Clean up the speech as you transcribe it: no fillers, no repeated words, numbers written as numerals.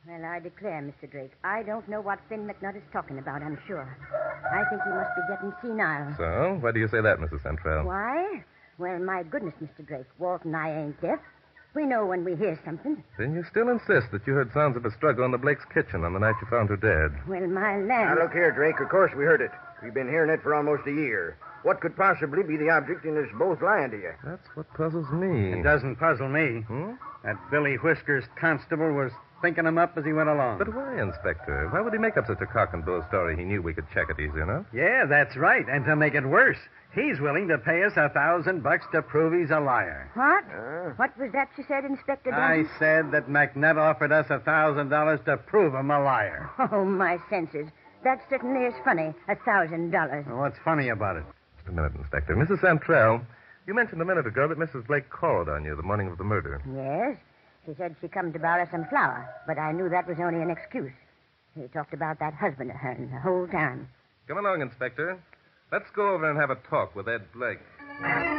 Well, I declare, Mr. Drake, I don't know what Finn McNutt is talking about, I'm sure. I think he must be getting senile. So, why do you say that, Mrs. Central? Why? Well, my goodness, Mr. Drake, Walt and I ain't deaf. We know when we hear something. Then you still insist that you heard sounds of a struggle in the Blake's kitchen on the night you found her dead. Well, my land... Now, look here, Drake. Of course we heard it. We've been hearing it for almost a year. What could possibly be the object in us both lying to you? That's what puzzles me. It doesn't puzzle me. That Billy Whiskers constable was thinking him up as he went along. But why, Inspector? Why would he make up such a cock and bull story he knew we could check it easy enough? Yeah, that's right. And to make it worse, he's willing to pay us $1,000 to prove he's a liar. What? What was that you said, Inspector I Dunn? said that McNutt offered us $1,000 to prove him a liar. Oh, my senses. That certainly is funny. $1,000. Well, what's funny about it? Just a minute, Inspector. Mrs. Santrell, you mentioned a minute ago that Mrs. Blake called on you the morning of the murder. Yes. She said she come to borrow some flour, but I knew that was only an excuse. He talked about that husband of hers the whole time. Come along, Inspector. Let's go over and have a talk with Ed Blake.